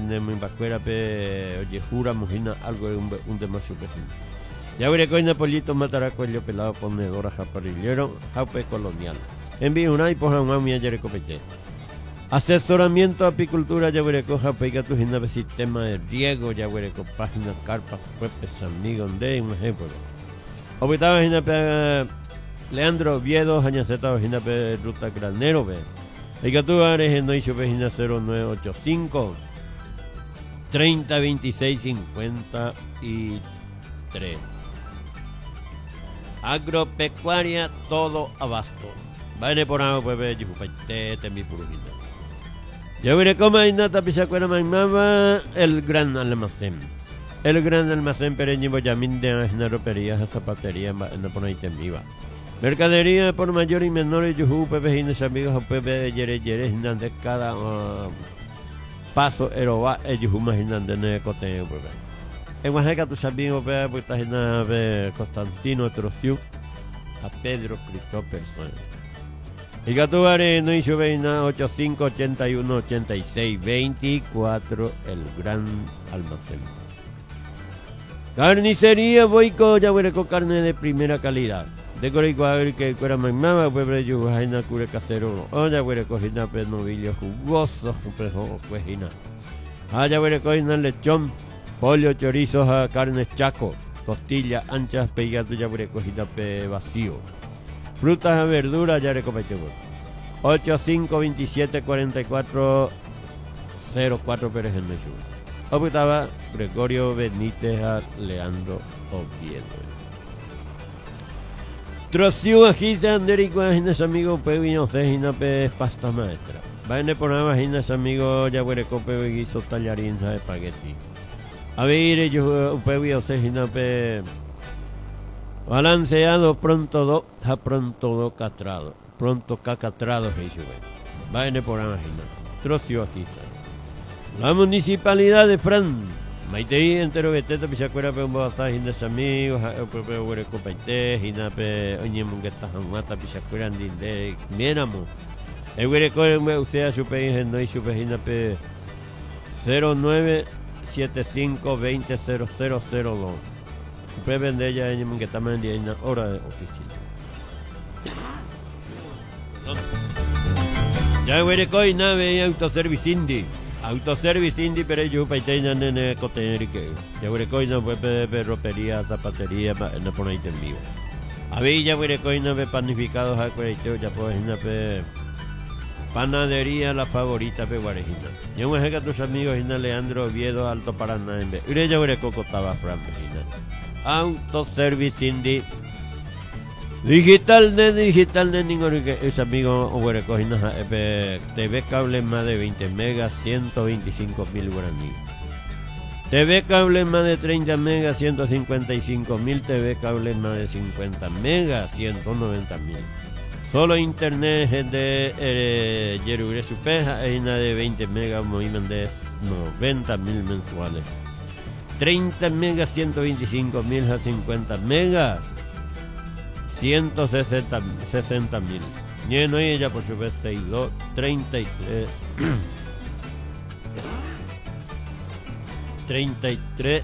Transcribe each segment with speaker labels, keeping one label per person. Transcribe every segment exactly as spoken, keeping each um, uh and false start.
Speaker 1: de muy vacuera pe oye jura mojina algo de un un demasiado vecino. Ya veré coina pollito matará cuello pelado ponedora japarillero jaupe colonial. Envío una y poja un ami ayer copete. Asesoramiento apicultura ya veré coja pega tu gina sistema de riego ya veré con página carpas puepes amigos de un ejemplo. Obitaba gina pe Leandro Viedo Jañaceta gina pe ruta granero ve. El que tú eres en Noicho Vegina cero nueve ocho cinco treinta veintiséis cincuenta y tres. Agropecuaria todo abasto. Vale por ahí pues ve te te mi purujita. Yo veré cómo hay nata pisacuera mamá el gran almacén. El gran almacén pereño boyamín de una ropería zapatería no ponéis viva. Mercadería por mayor y menor y yuhu pepe y amigos pepe de yere yere de cada uh, paso eroba el yuhu imaginan de ne cote pepe. En Oaxaca tus amigos pepe pues está en Constantino Trociu a Pedro Cristóbal Persona. Y Gatubare no hizo veina ochenta y cinco ochenta y uno ochenta y seis veinticuatro el gran almacén. Carnicería Boico ya huele con carne de primera calidad. De Coriguaver que fuera mamá, pueblo yujaina cure casero, oya huele cojina pe novillo jugoso, prejo cuejina. Allá huele cojina lechón, pollo, chorizos, carnes chaco, costillas anchas, pegato ya huele cojina pe vacío. Frutas y verduras ya recopete. ocho cinco veintisiete cuarenta y cuatro cero cuatro Pérez en Mesú. Oputaba Gregorio Benítez a Leandro Oviedo. Trociu agisa anderico hines amigo pevino cejina pe pasta maestra. Vaine por nada hines amigo ya huele cope guiso tallarín de espagueti. A ver yo pevio cejina pe balanceado pronto do ha pronto do catrado. Pronto cacatrado que hizo. Vaine por nada hines. Trociu agisa. La municipalidad de Fran. Maitei entero beteta pisacuera pe un bozaje de amigos, pe huere copaite, hina pe oñemo que está mata pisacuera de miramos. El huere coe me usea su pe en no y su hina pe cero nueve siete cinco veinte cero cero cero dos. Pe vende ella oñemo que está en una hora de oficina. Ya huere coe nave autoservice indi. Autoservice indi pero yo paiteña nene cotenerique. Ya huele coina pues pe ropería, zapatería, no ponéis en vivo. A ver ya huele coina pe panificados a cuarenteo ya pues una pe panadería la favorita pe guarejina. Yo me dejé tus amigos hina Leandro Oviedo Alto Paraná en vez. Y ya huele coco estaba Fran hina. Autoservice indi. Digital de digital de ningún que es amigo o huele cojina T V cable más de veinte megas ciento veinticinco mil guaraní. T V cable más de treinta megas ciento cincuenta y cinco mil. T V cable más de cincuenta megas ciento noventa mil. Solo internet de eh, Yerugre Supeja es una de veinte megas movimiento de noventa mil mensuales. treinta megas ciento veinticinco mil a cincuenta megas ciento sesenta mil. Lleno y ella por su vez sesenta y dos, treinta y tres treinta y tres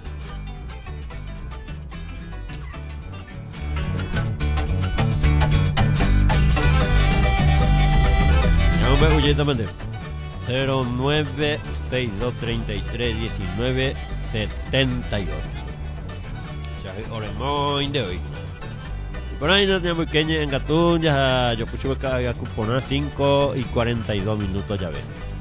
Speaker 1: ya me voy a cero nueve sesenta y dos treinta y tres diecinueve setenta y ocho. Ya es Oremón de hoy. Por ahí no tenía muy pequeña en Gatún, ya yo puse acá a cuponar cinco y cuarenta y dos minutos ya ven.